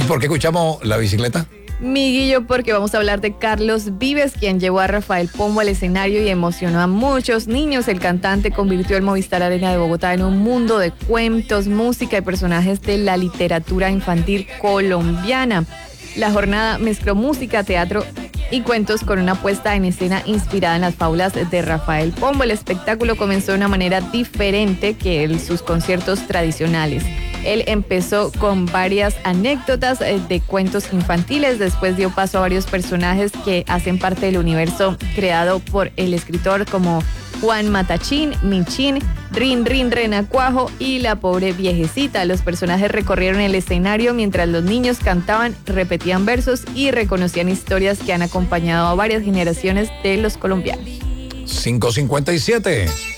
por qué escuchamos La Bicicleta? Miguillo, porque vamos a hablar de Carlos Vives, quien llevó a Rafael Pombo al escenario y emocionó a muchos niños. El cantante convirtió el Movistar Arena de Bogotá en un mundo de cuentos, música y personajes de la literatura infantil colombiana. La jornada mezcló música, teatro y cuentos con una puesta en escena inspirada en las fábulas de Rafael Pombo. El espectáculo comenzó de una manera diferente que sus conciertos tradicionales. Él empezó con varias anécdotas de cuentos infantiles, después dio paso a varios personajes que hacen parte del universo creado por el escritor como Juan Matachín, Michín, Rin Rin Renacuajo y la pobre viejecita. Los personajes recorrieron el escenario mientras los niños cantaban, repetían versos y reconocían historias que han acompañado a varias generaciones de los colombianos. 5:57.